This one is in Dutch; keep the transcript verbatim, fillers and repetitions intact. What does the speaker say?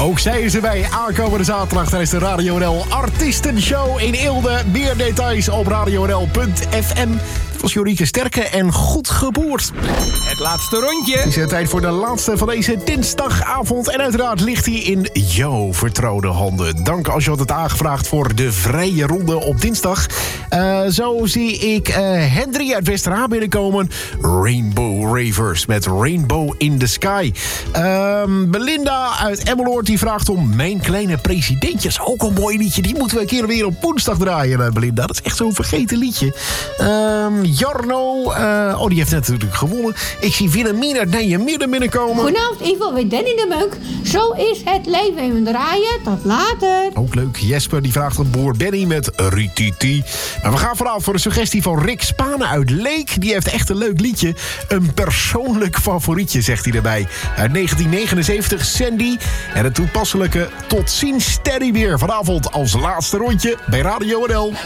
Ook zij is erbij aankomende zaterdag tijdens de Radio N L Artiestenshow in Eelde. Meer details op radio n l punt f m. Het was Jorike Sterke en goed geboerd. Het laatste rondje. Het is tijd voor de laatste van deze dinsdagavond. En uiteraard ligt hij in jouw vertrouwde handen. Dank als je had het aangevraagd voor de vrije ronde op dinsdag. Uh, zo zie ik uh, Hendry uit Westerhaan binnenkomen. Rainbow Ravers met Rainbow in the Sky. Uh, Belinda uit Emmeloord die vraagt om Mijn Kleine Presidentjes. Ook een mooi liedje. Die moeten we een keer weer op woensdag draaien, uh, Belinda. Dat is echt zo'n vergeten liedje. Uh, Jarno, uh, oh die heeft net natuurlijk gewonnen. Ik zie Wilhelmina uit Nijmegen binnenkomen. Goedenavond, ik wil weer Danny de Meuk. Zo is het leven even draaien. Tot later. Ook leuk. Jesper die vraagt om boer Benny met Rititi. Maar we gaan vooral voor de suggestie van Rick Spanen uit Leek. Die heeft echt een leuk liedje. Een persoonlijk favorietje, zegt hij erbij. Uit negentien negenenzeventig, Sandy. En het toepasselijke tot ziens Teddybeer. Vanavond als laatste rondje bij Radio N L.